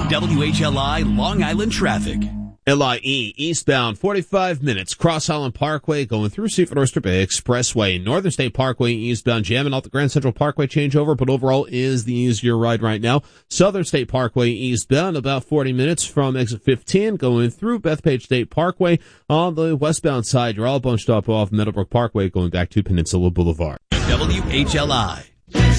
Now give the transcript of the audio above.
WHLI Long Island traffic. LIE eastbound 45 minutes, Cross Island Parkway going through Seaford Oyster Bay Expressway. Northern State Parkway eastbound jamming out the Grand Central Parkway changeover, but overall is the easier ride right now. Southern State Parkway eastbound about 40 minutes from exit 15 going through Bethpage State Parkway. On the westbound side, you're all bunched up off Meadowbrook Parkway going back to Peninsula Boulevard. WHLI.